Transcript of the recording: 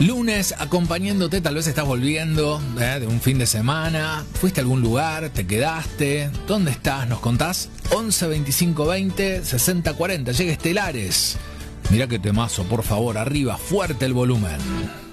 Lunes acompañándote, tal vez estás volviendo de un fin de semana, fuiste a algún lugar, te quedaste, ¿dónde estás? ¿Nos contás? 11 25 20 60 40, llega Estelares. Mirá qué temazo, por favor, arriba, fuerte el volumen.